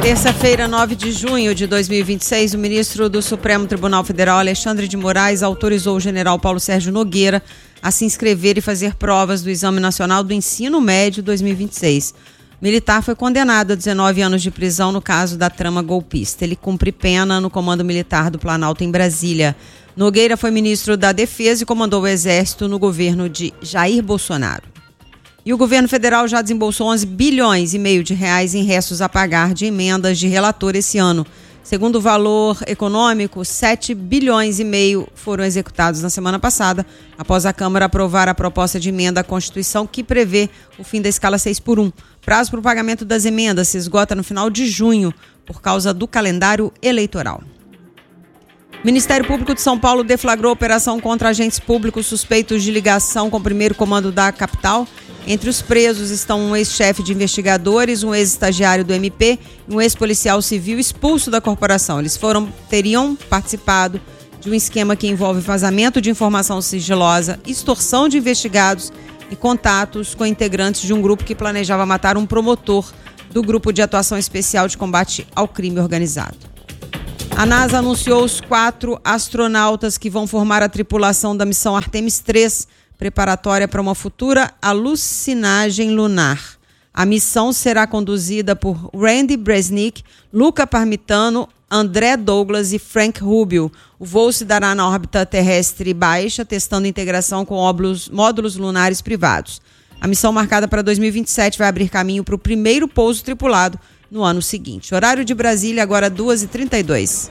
Terça-feira, 9 de junho de 2026, o ministro do Supremo Tribunal Federal, Alexandre de Moraes, autorizou o general Paulo Sérgio Nogueira a se inscrever e fazer provas do Exame Nacional do Ensino Médio 2026. O militar foi condenado a 19 anos de prisão no caso da trama golpista. Ele cumpre pena no Comando Militar do Planalto, em Brasília. Nogueira foi ministro da Defesa e comandou o Exército no governo de Jair Bolsonaro. E o governo federal já desembolsou 11 bilhões e meio de reais em restos a pagar de emendas de relator esse ano. Segundo o Valor Econômico, 7 bilhões e meio foram executados na semana passada, após a Câmara aprovar a proposta de emenda à Constituição que prevê o fim da escala 6x1. Prazo para o pagamento das emendas se esgota no final de junho, por causa do calendário eleitoral. O Ministério Público de São Paulo deflagrou operação contra agentes públicos suspeitos de ligação com o primeiro comando da capital. Entre os presos estão um ex-chefe de investigadores, um ex-estagiário do MP e um ex-policial civil expulso da corporação. Eles teriam participado de um esquema que envolve vazamento de informação sigilosa, extorsão de investigados e contatos com integrantes de um grupo que planejava matar um promotor do Grupo de Atuação Especial de Combate ao Crime Organizado. A NASA anunciou os 4 astronautas que vão formar a tripulação da missão Artemis 3, preparatória para uma futura alucinagem lunar. A missão será conduzida por Randy Bresnik, Luca Parmitano, André Douglas e Frank Rubio. O voo se dará na órbita terrestre baixa, testando integração com módulos lunares privados. A missão marcada para 2027 vai abrir caminho para o primeiro pouso tripulado no ano seguinte. Horário de Brasília, agora 2h32.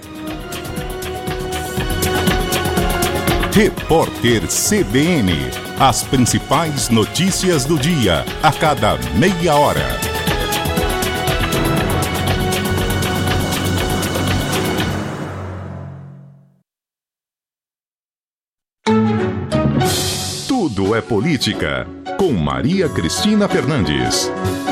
Repórter CBN. As principais notícias do dia, a cada meia hora. Tudo é política, com Maria Cristina Fernandes.